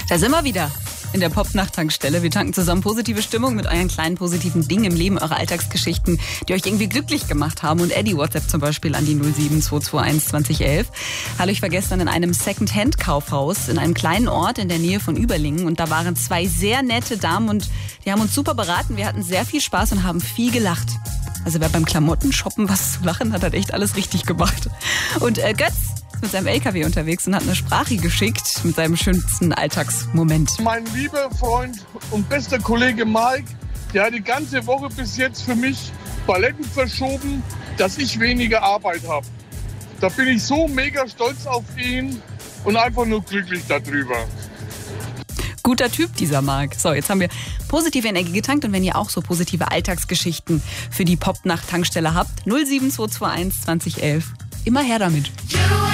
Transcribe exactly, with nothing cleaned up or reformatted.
Da sind wir wieder in der Popnacht-Tankstelle. Wir tanken zusammen positive Stimmung mit euren kleinen positiven Dingen im Leben, eure Alltagsgeschichten, die euch irgendwie glücklich gemacht haben. Und Eddie WhatsApp zum Beispiel an die null sieben zwei zwei eins zwanzig elf. Hallo, ich war gestern in einem Second-Hand-Kaufhaus in einem kleinen Ort in der Nähe von Überlingen. Und da waren zwei sehr nette Damen und die haben uns super beraten. Wir hatten sehr viel Spaß und haben viel gelacht. Also wer beim Klamotten-Shoppen was zu lachen hat, hat echt alles richtig gemacht. Und äh, Götz mit seinem L K W unterwegs und hat eine Sprache geschickt mit seinem schönsten Alltagsmoment. Mein lieber Freund und bester Kollege Mike, der hat die ganze Woche bis jetzt für mich Paletten verschoben, dass ich weniger Arbeit habe. Da bin ich so mega stolz auf ihn und einfach nur glücklich darüber. Guter Typ, dieser Marc. So, jetzt haben wir positive Energie getankt und wenn ihr auch so positive Alltagsgeschichten für die Popnacht-Tankstelle habt, null sieben zwei zwei eins zwanzig elf, immer her damit.